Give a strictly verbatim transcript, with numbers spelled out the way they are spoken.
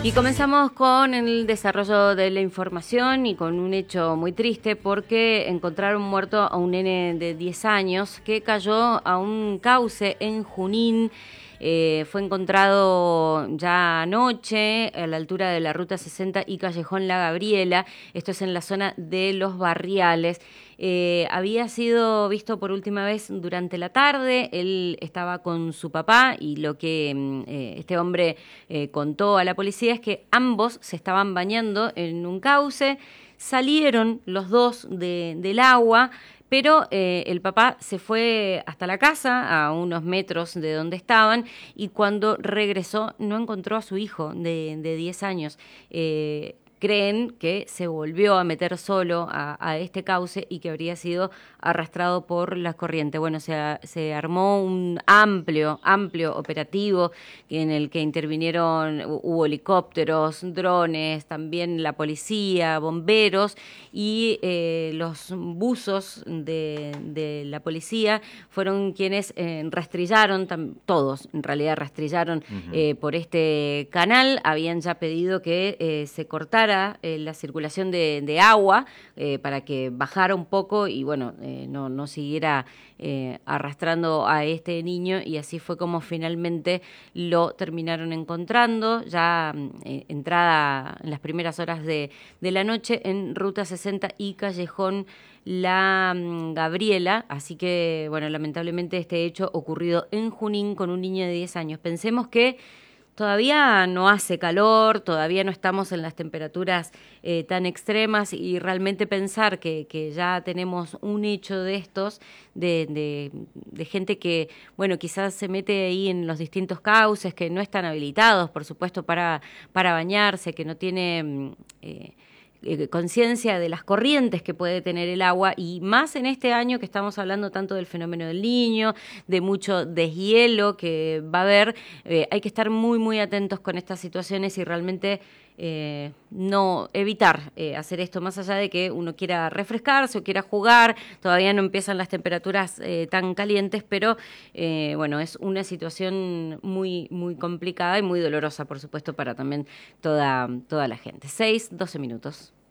Y comenzamos con el desarrollo de la información y con un hecho muy triste porque encontraron muerto a un nene de diez años que cayó a un cauce en Junín. Eh, fue encontrado ya anoche a la altura de la Ruta sesenta y Callejón La Gabriela. Esto es en la zona de Los Barriales. Eh, había sido visto por última vez durante la tarde. Él estaba con su papá y lo que eh, este hombre eh, contó a la policía es que ambos se estaban bañando en un cauce, salieron los dos de, del agua, pero eh, el papá se fue hasta la casa, a unos metros de donde estaban, y cuando regresó no encontró a su hijo de, de diez años. Eh, creen que se volvió a meter solo a, a este cauce y que habría sido arrastrado por la corriente. Bueno, se, se armó un amplio, amplio operativo en el que intervinieron, hubo helicópteros, drones, también la policía, bomberos y eh, los buzos de, de la policía fueron quienes eh, rastrillaron, tam, todos en realidad rastrillaron uh-huh. eh, por este canal. Habían ya pedido que eh, se cortara Eh, la circulación de, de agua eh, para que bajara un poco y bueno, eh, no, no siguiera eh, arrastrando a este niño, y así fue como finalmente lo terminaron encontrando ya eh, entrada en las primeras horas de, de la noche en Ruta sesenta y Callejón La Gabriela. Así que bueno, lamentablemente este hecho ocurrido en Junín con un niño de diez años. Pensemos que todavía no hace calor, todavía no estamos en las temperaturas eh, tan extremas, y realmente pensar que, que ya tenemos un hecho de estos, de, de, de gente que, bueno, quizás se mete ahí en los distintos cauces, que no están habilitados, por supuesto, para, para bañarse, que no tiene Eh, Eh, conciencia de las corrientes que puede tener el agua, y más en este año que estamos hablando tanto del fenómeno del Niño, de mucho deshielo que va a haber. Eh, hay que estar muy, muy atentos con estas situaciones y realmente eh, no evitar eh, hacer esto, más allá de que uno quiera refrescarse o quiera jugar. Todavía no empiezan las temperaturas eh, tan calientes, pero eh, bueno, es una situación muy, muy complicada y muy dolorosa, por supuesto, para también toda, toda la gente. seis, doce minutos.